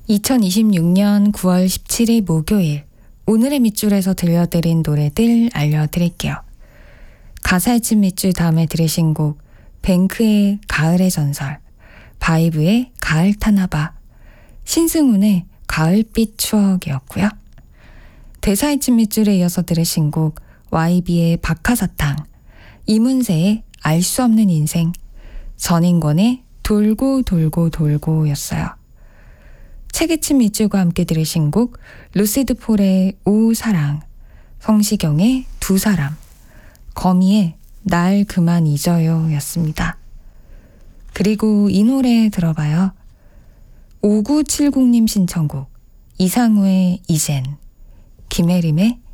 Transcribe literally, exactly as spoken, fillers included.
이천이십육년 구월 십칠일 목요일, 오늘의 밑줄에서 들려드린 노래들 알려드릴게요. 가사의 친 밑줄 다음에 들으신 곡 뱅크의 가을의 전설, 바이브의 가을 타나봐, 신승훈의 가을빛 추억이었고요. 대사의 친 밑줄에 이어서 들으신 곡 와이비의 박하사탕, 이문세의 알 수 없는 인생, 전인권의 돌고 돌고 돌고였어요. 책의 친 밑줄과 함께 들으신 곡 루시드 폴의 오 사랑, 성시경의 두 사람, 거미의 날 그만 잊어요 였습니다. 그리고 이 노래 들어봐요. 오구칠공님 신청곡 이상우의 이젠, 김혜림의